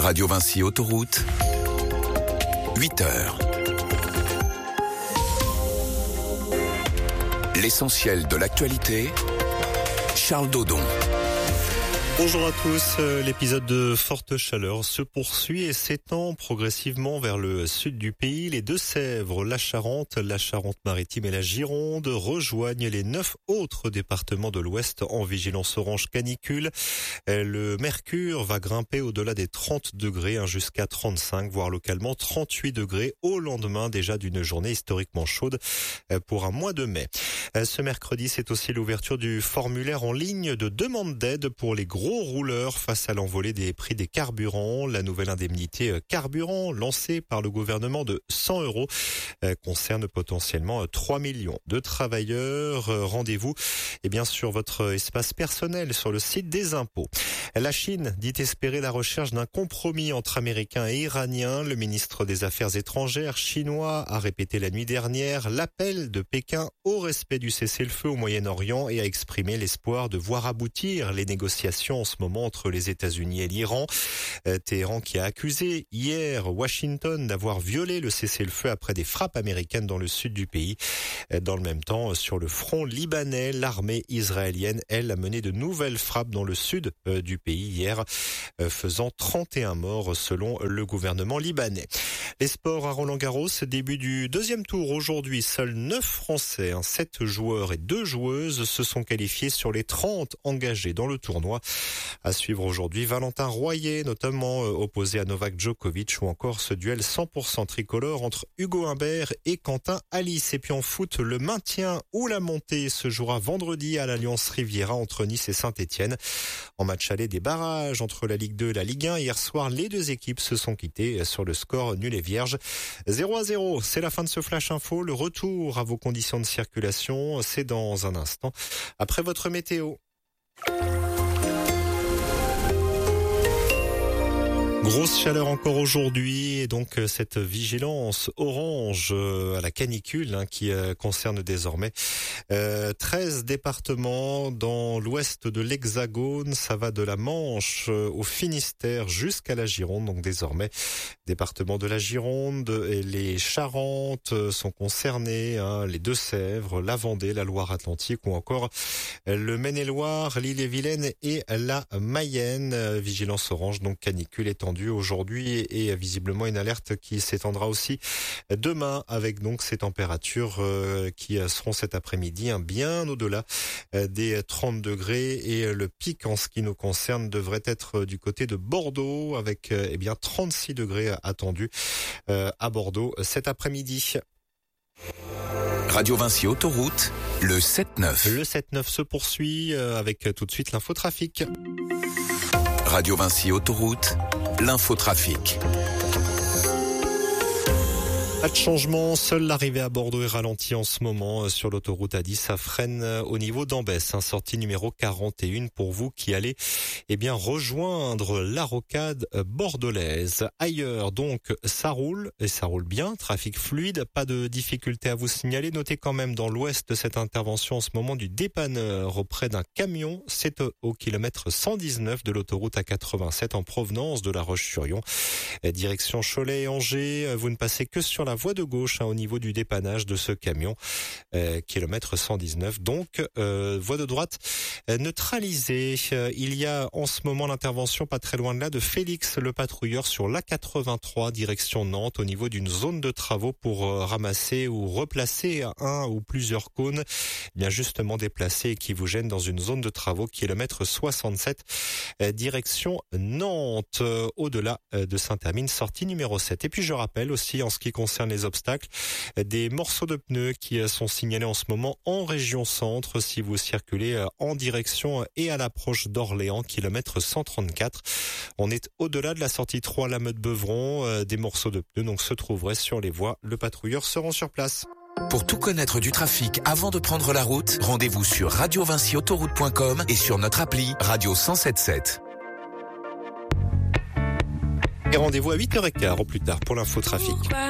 Radio Vinci Autoroute, 8h. L'essentiel de l'actualité, Charles Dodon. Bonjour à tous, l'épisode de forte chaleur se poursuit et s'étend progressivement vers le sud du pays. Les Deux-Sèvres, la Charente-Maritime et la Gironde rejoignent les 9 autres départements de l'Ouest en vigilance orange canicule. Le mercure va grimper au-delà des 30 degrés jusqu'à 35, voire localement 38 degrés au lendemain déjà d'une journée historiquement chaude pour un mois de mai. Ce mercredi, c'est aussi l'ouverture du formulaire en ligne de demande d'aide pour les gros rouleurs face à l'envolée des prix des carburants. La nouvelle indemnité carburant lancée par le gouvernement de 100 € concerne potentiellement 3 millions de travailleurs. Rendez-vous sur votre espace personnel sur le site des impôts. La Chine dit espérer la recherche d'un compromis entre Américains et Iraniens. Le ministre des Affaires étrangères chinois a répété la nuit dernière l'appel de Pékin au respect du cessez-le-feu au Moyen-Orient et a exprimé l'espoir de voir aboutir les négociations en ce moment entre les États-Unis et l'Iran. Téhéran qui a accusé hier Washington d'avoir violé le cessez-le-feu après des frappes américaines dans le sud du pays. Dans le même temps, sur le front libanais, l'armée israélienne, elle, a mené de nouvelles frappes dans le sud du pays hier, faisant 31 morts selon le gouvernement libanais. Les sports à Roland-Garros, début du deuxième tour aujourd'hui. Seuls 9 Français, 7 joueurs et 2 joueuses se sont qualifiés sur les 30 engagés dans le tournoi. À suivre aujourd'hui, Valentin Royer, notamment opposé à Novak Djokovic, ou encore ce duel 100% tricolore entre Hugo Humbert et Quentin Alice. Et puis en foot, le maintien ou la montée se jouera vendredi à l'Alliance Riviera entre Nice et Saint-Etienne. En match aller des barrages entre la Ligue 2 et la Ligue 1, hier soir, les deux équipes se sont quittées sur le score nul et vierge. 0-0, c'est la fin de ce Flash Info. Le retour à vos conditions de circulation, c'est dans un instant, après votre météo. Grosse chaleur encore aujourd'hui et donc cette vigilance orange à la canicule qui concerne désormais 13 départements dans l'ouest de l'Hexagone. Ça va de la Manche au Finistère jusqu'à la Gironde. Donc désormais, département de la Gironde et les Charentes sont concernés, les Deux-Sèvres, la Vendée, la Loire-Atlantique ou encore le Maine-et-Loire, l'Ille-et-Vilaine et la Mayenne. Vigilance orange, donc canicule étendue aujourd'hui et visiblement une alerte qui s'étendra aussi demain avec donc ces températures qui seront cet après-midi bien au-delà des 30 degrés et le pic en ce qui nous concerne devrait être du côté de Bordeaux avec 36 degrés attendus à Bordeaux cet après-midi. Radio Vinci Autoroute, le 7-9. Le 7-9 se poursuit avec tout de suite l'infotrafic. Radio Vinci Autoroute, l'infotrafic. Pas de changement, seule l'arrivée à Bordeaux est ralentie en ce moment sur l'autoroute A10. Ça freine au niveau d'Ambès, sortie numéro 41 pour vous qui allez rejoindre la rocade bordelaise. Ailleurs donc ça roule et ça roule bien, trafic fluide, pas de difficulté à vous signaler. Notez quand même dans l'ouest cette intervention en ce moment du dépanneur auprès d'un camion. C'est au kilomètre 119 de l'autoroute A87 en provenance de La Roche-sur-Yon. Direction Cholet et Angers, vous ne passez que sur la voie de gauche au niveau du dépannage de ce camion, kilomètre 119. Donc, voie de droite neutralisée. Il y a en ce moment l'intervention pas très loin de là de Félix le patrouilleur sur l'A83 direction Nantes au niveau d'une zone de travaux pour ramasser ou replacer un ou plusieurs cônes bien justement déplacés et qui vous gênent dans une zone de travaux, kilomètre 67 direction Nantes, au-delà de Saint-Hermine, sortie numéro 7. Et puis je rappelle aussi en ce qui concerne les obstacles, des morceaux de pneus qui sont signalés en ce moment en région centre si vous circulez en direction et à l'approche d'Orléans, kilomètre 134. On est au-delà de la sortie 3 La Meute-Beuvron, des morceaux de pneus donc se trouveraient sur les voies. Le patrouilleur se rend sur place. Pour tout connaître du trafic avant de prendre la route, rendez-vous sur radiovinciautoroute.com et sur notre appli Radio 107.7. Et rendez-vous à 8h15 au plus tard pour l'infotrafic.